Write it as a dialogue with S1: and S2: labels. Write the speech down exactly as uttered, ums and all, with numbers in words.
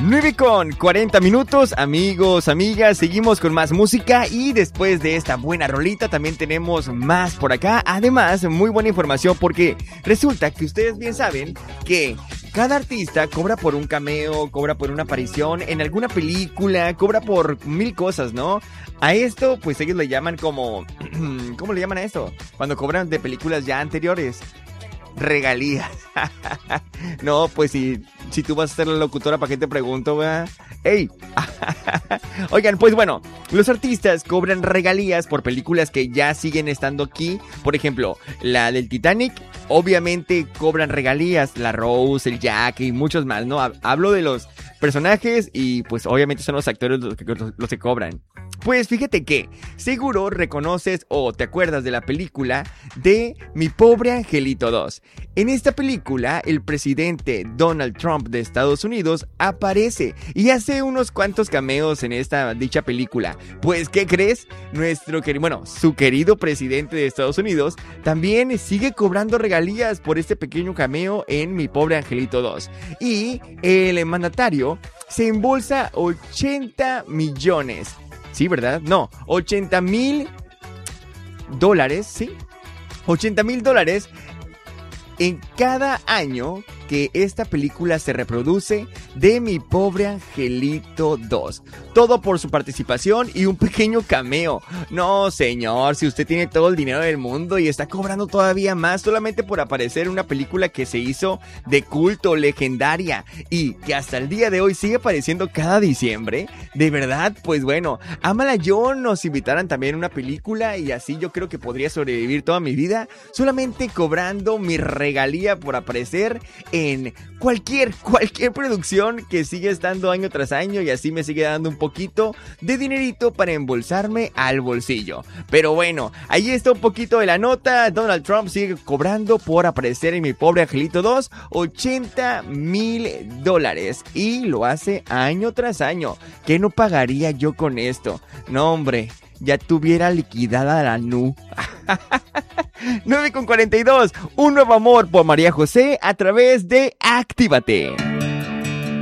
S1: nueve con cuarenta minutos, amigos, amigas, seguimos con más música y después de esta buena rolita también tenemos más por acá. Además, muy buena información porque resulta que ustedes bien saben que cada artista cobra por un cameo, cobra por una aparición en alguna película, cobra por mil cosas, ¿no? A esto, pues ellos le llaman como... ¿Cómo le llaman a esto? Cuando cobran de películas ya anteriores. Regalías. No, pues si, si tú vas a ser la locutora, ¿para qué te pregunto, ¿verdad? ¡Ey! Oigan, pues bueno, los artistas cobran regalías por películas que ya siguen estando aquí. Por ejemplo, la del Titanic, obviamente cobran regalías. La Rose, el Jack y muchos más, ¿no? Hablo de los personajes y pues obviamente son los actores los que, los que cobran. Pues fíjate que seguro reconoces o te acuerdas de la película de Mi Pobre Angelito dos. En esta película, el presidente Donald Trump de Estados Unidos aparece y hace unos cuantos cameos en esta dicha película. Pues, ¿qué crees? Nuestro querido, bueno, su querido presidente de Estados Unidos también sigue cobrando regalías por este pequeño cameo en Mi Pobre Angelito dos. Y el mandatario se embolsa ochenta millones. Sí, ¿verdad? No, ochenta mil dólares, ¿sí? ochenta mil dólares en cada año que esta película se reproduce de Mi Pobre Angelito dos. Todo por su participación y un pequeño cameo. No, señor, si usted tiene todo el dinero del mundo y está cobrando todavía más solamente por aparecer en una película que se hizo de culto, legendaria y que hasta el día de hoy sigue apareciendo cada diciembre, de verdad, pues bueno, Amala yo nos invitaran también a una película y así yo creo que podría sobrevivir toda mi vida solamente cobrando mi regalía por aparecer en cualquier, cualquier producción que sigue estando año tras año y así me sigue dando un poquito de dinerito para embolsarme al bolsillo. Pero bueno, ahí está un poquito de la nota. Donald Trump sigue cobrando por aparecer en Mi Pobre Angelito dos ochenta mil dólares y lo hace año tras año. ¿Qué no pagaría yo con esto? No, hombre, ya tuviera liquidada la N U. nueve con cuarenta y dos, un nuevo amor por María José a través de Actívate.